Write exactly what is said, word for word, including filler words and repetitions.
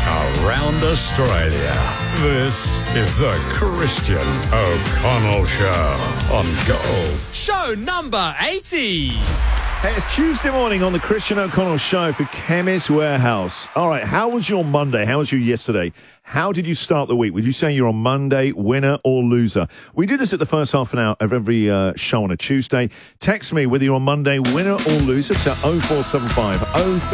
around Australia. This is the Christian O'Connell Show on Gold. Show number eighty. Hey, it's Tuesday morning on the Christian O'Connell Show for Chemist Warehouse. All right, how was your Monday? How was your yesterday? How did you start the week? Would you say you're on Monday, winner or loser? We do this at the first half an hour of every uh, show on a Tuesday. Text me whether you're on Monday, winner or loser to oh four seven five oh